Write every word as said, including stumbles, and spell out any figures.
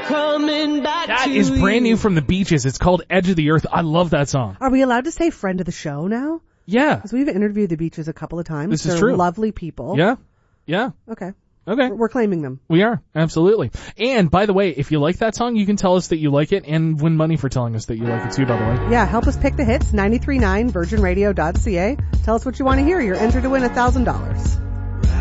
coming back That to is brand you. new from the Beaches. It's called Edge of the Earth. I love that song. Are we allowed to say friend of the show now? Yeah. Because we've interviewed the Beaches a couple of times. This is They're true. lovely people. Yeah. Yeah. Okay. Okay. We're, we're claiming them. We are. Absolutely. And by the way, if you like that song, you can tell us that you like it and win money for telling us that you like it too, by the way. Yeah, help us pick the hits, nine three nine virgin radio dot c a. Tell us what you want to hear. You're entered to win one thousand dollars.